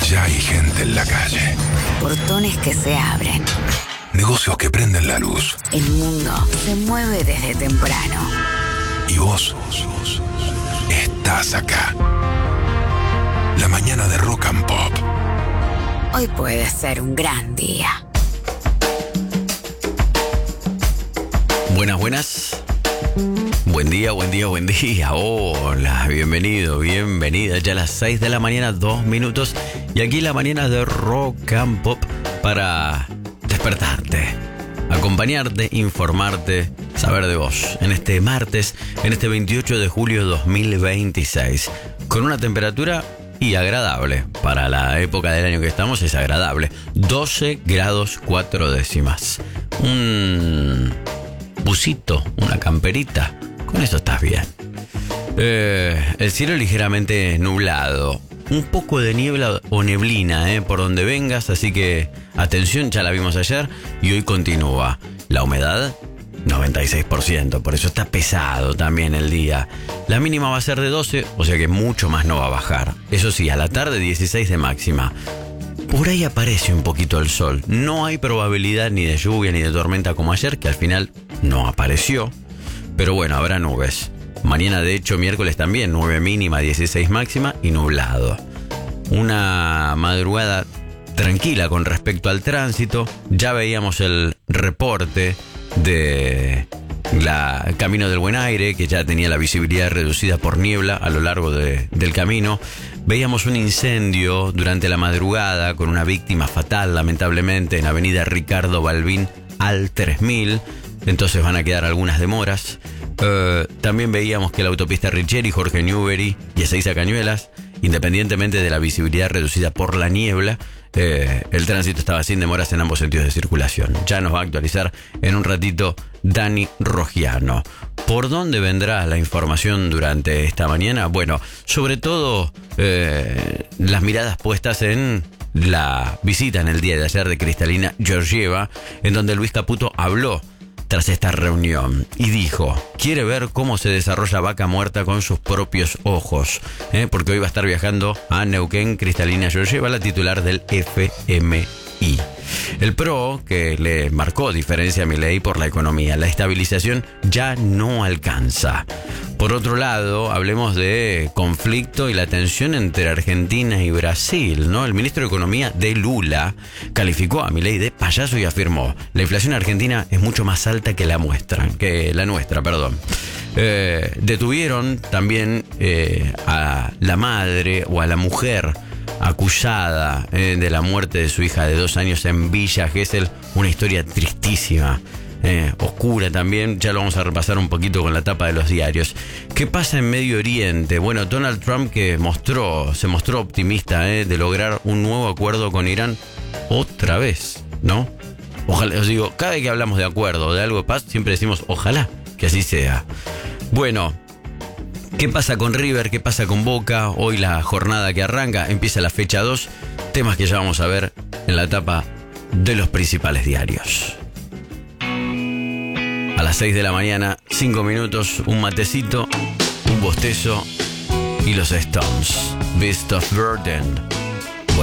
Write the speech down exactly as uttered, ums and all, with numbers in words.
Ya hay gente en la calle. Portones que se abren. Negocios que prenden la luz. El mundo se mueve desde temprano. Y vos estás acá. La mañana de Rock and Pop. Hoy puede ser un gran día. Buenas, buenas. Buen día, buen día, buen día. Hola, bienvenido, bienvenida. Ya a las seis de la mañana, dos minutos. Y aquí la mañana de Rock and Pop para despertarte, acompañarte, informarte, saber de vos. En este martes, en este veintiocho de julio de dos mil veintiséis. Con una temperatura y agradable. Para la época del año que estamos es agradable. doce grados cuatro décimas. Un busito, una camperita. Con eso estás bien. Eh, el cielo ligeramente nublado. Un poco de niebla o neblina eh, por donde vengas. Así que atención, ya la vimos ayer. Y hoy continúa. La humedad, noventa y seis por ciento. Por eso está pesado también el día. La mínima va a ser de doce. O sea que mucho más no va a bajar. Eso sí, a la tarde dieciséis de máxima. Por ahí aparece un poquito el sol. No hay probabilidad ni de lluvia ni de tormenta como ayer, que al final no apareció. Pero bueno, habrá nubes. Mañana, de hecho, miércoles también, nueve mínima, dieciséis máxima y nublado. Una madrugada tranquila con respecto al tránsito. Ya veíamos el reporte de la Camino del Buen Aire, que ya tenía la visibilidad reducida por niebla a lo largo de, del camino. Veíamos un incendio durante la madrugada con una víctima fatal, lamentablemente, en avenida Ricardo Balbín al tres mil. Entonces van a quedar algunas demoras. Uh, también veíamos que la autopista Richeri, Jorge Newbery y Ezeiza Cañuelas, independientemente de la visibilidad reducida por la niebla, eh, el tránsito estaba sin demoras en ambos sentidos de circulación. Ya nos va a actualizar en un ratito Dani Rogiano. ¿Por dónde vendrá la información durante esta mañana? Bueno, sobre todo eh, las miradas puestas en la visita en el día de ayer de Kristalina Georgieva, en donde Luis Caputo habló tras esta reunión y dijo: quiere ver cómo se desarrolla Vaca Muerta con sus propios ojos, ¿eh? Porque hoy va a estar viajando a Neuquén Kristalina Georgieva, la titular del F M I. El P R O, que le marcó diferencia a Milei por la economía, la estabilización ya no alcanza. Por otro lado, hablemos de conflicto y la tensión entre Argentina y Brasil, ¿no? El ministro de Economía de Lula calificó a Milei de payaso y afirmó: la inflación argentina es mucho más alta que la muestra, que la nuestra, perdón. Eh, detuvieron también eh, a la madre o a la mujer acusada eh, de la muerte de su hija de dos años en Villa Gesell. Una historia tristísima, eh, oscura también. Ya lo vamos a repasar un poquito con la tapa de los diarios. ¿Qué pasa en Medio Oriente? Bueno, Donald Trump, que mostró, se mostró optimista eh, de lograr un nuevo acuerdo con Irán otra vez, ¿no? Ojalá, os digo, cada vez que hablamos de acuerdo o de algo de paz, siempre decimos ojalá que así sea. Bueno, ¿qué pasa con River? ¿Qué pasa con Boca? Hoy la jornada que arranca, empieza la fecha dos. Temas que ya vamos a ver en la etapa de los principales diarios. A las seis de la mañana, cinco minutos, un matecito, un bostezo y los Stones. Beast of Burden.